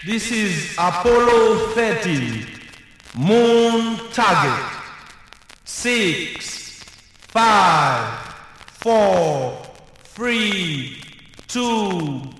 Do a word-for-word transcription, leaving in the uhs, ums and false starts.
This is Apollo thirty, moon target. Six, five, four, three, two,